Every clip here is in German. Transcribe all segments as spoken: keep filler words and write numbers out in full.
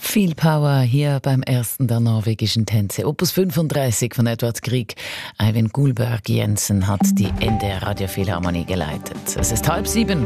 Viel Power hier beim ersten der norwegischen Tänze. Opus fünfunddreißig von Edvard Grieg. Eivind Gullberg Jensen hat die N D R Radiophilharmonie geleitet. Es ist halb sieben.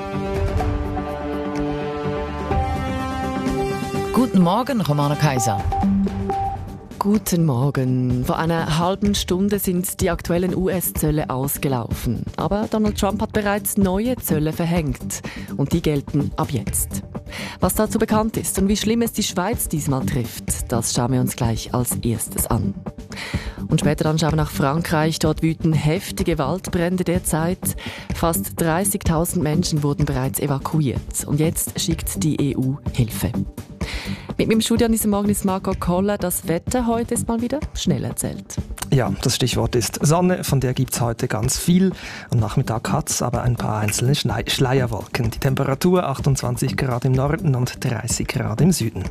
Guten Morgen, Romana Kaiser. Guten Morgen. Vor einer halben Stunde sind die aktuellen U S-Zölle ausgelaufen. Aber Donald Trump hat bereits neue Zölle verhängt. Und die gelten ab jetzt. Was dazu bekannt ist und wie schlimm es die Schweiz diesmal trifft, das schauen wir uns gleich als erstes an. Und später dann schauen wir nach Frankreich. Dort wüten heftige Waldbrände derzeit. Fast dreißigtausend Menschen wurden bereits evakuiert. Und jetzt schickt die E U Hilfe. Mit mir im Studio an diesem Morgen ist Marco Koller. Das Wetter heute ist mal wieder schnell erzählt. Ja, das Stichwort ist Sonne, von der gibt es heute ganz viel. Am Nachmittag hat es aber ein paar einzelne Schle- Schleierwolken. Die Temperatur achtundzwanzig Grad im Norden und dreißig Grad im Süden.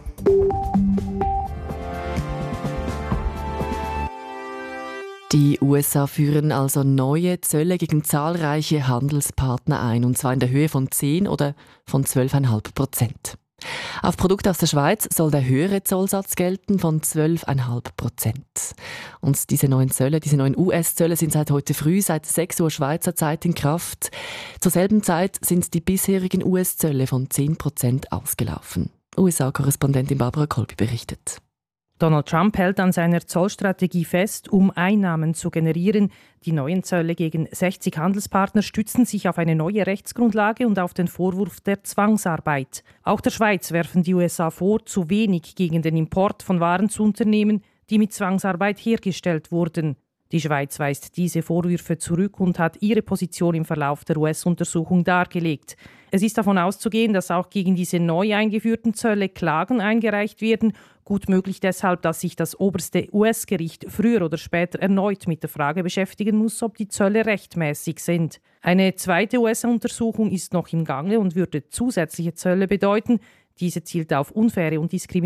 Die U S A führen also neue Zölle gegen zahlreiche Handelspartner ein, und zwar in der Höhe von zehn oder von zwölf Komma fünf Prozent. Auf Produkte aus der Schweiz soll der höhere Zollsatz gelten von zwölf Komma fünf Prozent. Und diese neuen Zölle, diese neuen U S-Zölle sind seit heute früh, seit sechs Uhr Schweizer Zeit in Kraft. Zur selben Zeit sind die bisherigen U S-Zölle von zehn Prozent ausgelaufen. U S A-Korrespondentin Barbara Kolby berichtet. Donald Trump hält an seiner Zollstrategie fest, um Einnahmen zu generieren. Die neuen Zölle gegen sechzig Handelspartner stützen sich auf eine neue Rechtsgrundlage und auf den Vorwurf der Zwangsarbeit. Auch der Schweiz werfen die U S A vor, zu wenig gegen den Import von Waren zu unternehmen, die mit Zwangsarbeit hergestellt wurden. Die Schweiz weist diese Vorwürfe zurück und hat ihre Position im Verlauf der U S-Untersuchung dargelegt. Es ist davon auszugehen, dass auch gegen diese neu eingeführten Zölle Klagen eingereicht werden. Gut möglich deshalb, dass sich das oberste U S-Gericht früher oder später erneut mit der Frage beschäftigen muss, ob die Zölle rechtmäßig sind. Eine zweite U S-Untersuchung ist noch im Gange und würde zusätzliche Zölle bedeuten. Diese zielt auf unfaire und diskriminierende